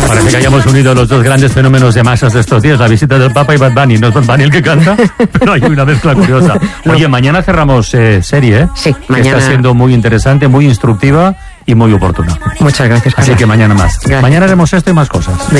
Parece que hayamos unido los dos grandes fenómenos de masas de estos días, la visita del Papa y Bad Bunny. No es Bad Bunny el que canta, pero hay una mezcla curiosa. Oye, mañana cerramos serie, ¿eh? Sí, que mañana. está siendo muy interesante, muy instructiva y muy oportuna. Muchas gracias, Carlos. Así que mañana más. Gracias. Mañana haremos esto y más cosas.